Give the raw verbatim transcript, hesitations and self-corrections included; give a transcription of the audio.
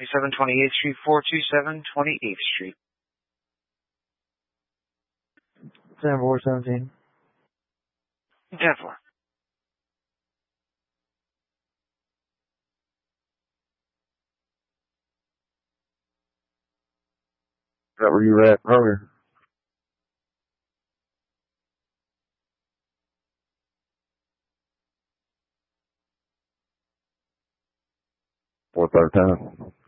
twenty-seven twenty-eighth Street, four two seven twenty-eighth Street. ten four seventeen. ten four. Is that where you were at earlier? Fourth out of town.